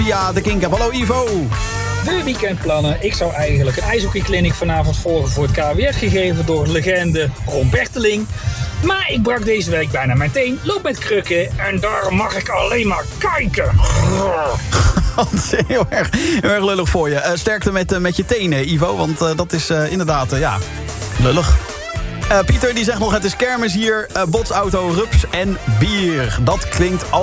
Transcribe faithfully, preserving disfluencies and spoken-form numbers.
via de Kink-app. Hallo Ivo. De weekendplannen. Ik zou eigenlijk een ijshockeyclinic vanavond volgen voor het K W F, gegeven door legende Ron Berteling. Maar ik brak deze week bijna mijn teen, loop met krukken en daar mag ik alleen maar kijken. Dat is heel erg, heel erg lullig voor je. Uh, sterkte met, uh, met je tenen, Ivo, want uh, dat is uh, inderdaad, uh, ja, lullig. Uh, Pieter die zegt nog, het is kermis hier, uh, botsauto, rups en bier. Dat klinkt al